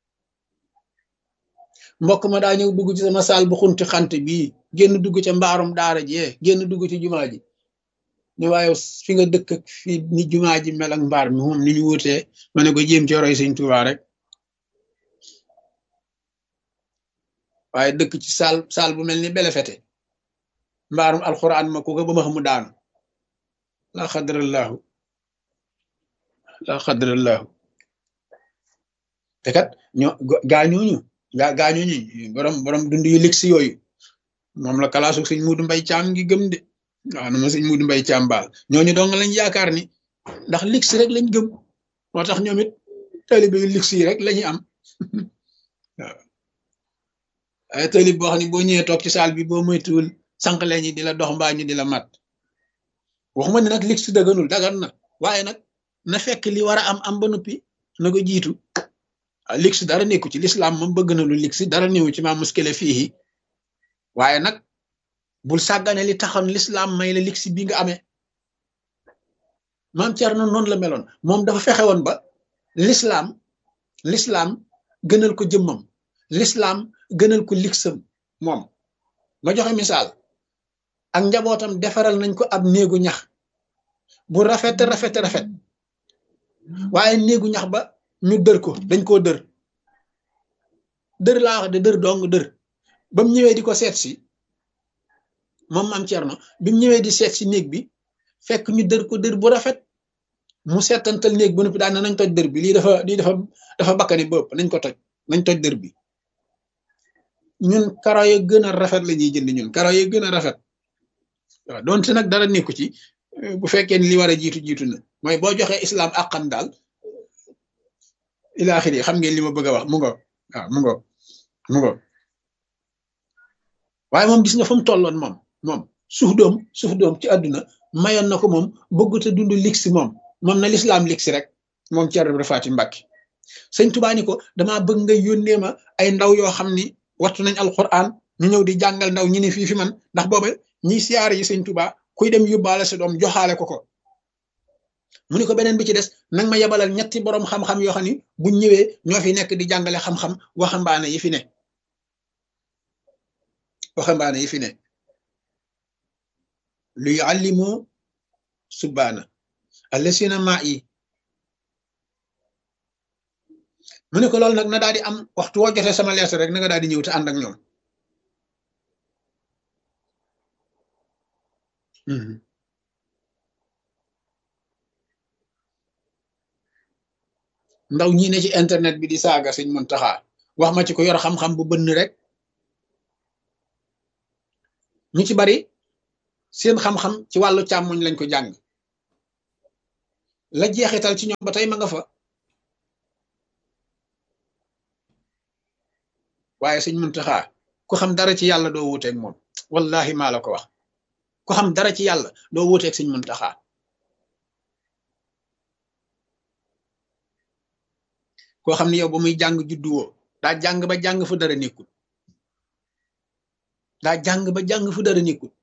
mbokk ma daa ñëw dugg ci sama saal bu xunti xant bii génn dugg ca mbaarum daara ji génn dugg ci jumaa ji ne waaye fi nga dëkk ak fi ni jumaa ji mel ak mbaar mi moom ni ñu wutee ma ne ko jéem ci roy sëñ Tuubaa rek waaye dëkk ci saal bu mel ni belefete mbaarum alxuraan ma ko ba ma xamu daanu la xadrallahu te kat gaañooñu borom dund yu ligsi yooyu moom la kalaasu sëñ Muudu Mbay Caam ngi gëm de waaw na ma sëñ Muudu Mbay Caam baal ñooñu dong lañ yaakaar ni ndax ligsi rek lañ gëm moo tax ñoom it taalibe yu ligsi yi rek lañuy am waaw ay taalib boo xam ne boo ñëwee toog ci saal bi boo moytuwul sànq leen ñi di la dox mbaa ñu di la mat waxuma ne nag ligsi dëgganul dagan na waaye nag na fekk li war a am ba noppi na ko jiitu ligsi dara nekku ci lislaam moom bëgg na lu ligsi dara néew ci maa muskile fii waaye nag bul sàggane li taxoon lislaam may la ligsi bi nga amee maam Cerno noonu la meloon moom dafa fexe woon ba lislaam gënal ko jëmmam lislaam gënal ko ligsam moom ma joxe misaal ak njabootam defaral nañ ko ab néegu ñax bu rafet waaye néegu ñax ba ñu dër ko dañ koo dër laa wax de dër dong dër ba mu ñëwee di ko seet si moom maam Cerno bi mu ñëwee di seet si néeg bi fekk ñu dër ko dër bu rafet mu seetantal néeg ba noppi daan nañ toj dër bi lii dafa bakkani bopp nañ ko toj nañ toj dër bi ñun karo ya gën a rafet la ñuy jënd ñun karo ya gën a rafet waaw doonte nag dara nekku ci bu fekkee ni li war a jiitu na mooy boo joxee islam àqam daal ilaaxiri xam ngeen li ma bëgg a wax mu ngo waaw mu ngo waaye moom gis nga fa mu tolloon moom suuf doom ci àdduna mayoon na ko moom bëggut a dund ligsi moom na lislaam ligsi rek moom Cerno Ibra Faati Mbàkke sëñ Tuubaa ni ko damaa bëgg nga yónnee ma ay ndaw yoo xam ni wattu nañ alquran ñu ñëw di jàngal ndaw ñi ne fii fi man ndax booba ñiy siyaare yi sëñ Tuubaa kuy dem yóbbaale sa doom joxaale ko mu ni ko beneen bi ci des nag ma yebalal ñetti boroom xam-xam yoo xam ni buñ ñëwee ñoo fi nekk di jàngale xam-xam waxambaane yi fi ne lu yuallimu subbaana allasina maa yi mu ne ko loolu nag na daal di am waxtu woo jotee sama lees rek na nga daal di ñëw te ànd ak ñoom ndaw ñi ne ci internet bi di saaga sëñ Muntaxa wax ma ci ko yor xam-xam bu bënn rek ñu ci bari seen xam-xam ci wàllu càmmoñ lañ ko jàng la jeexital ci ñoom ba tey ma nga fa waaye sëñ Muntaxa ku xam dara ci yàlla doo wuuteeg moom wallahi maa la ko wax ku xam dara ci yàlla doo wuuteeg sëñ Muntaxa koo xam ne yow ba muy jàng judduwoo daa jàng ba jàng fu dara nekkul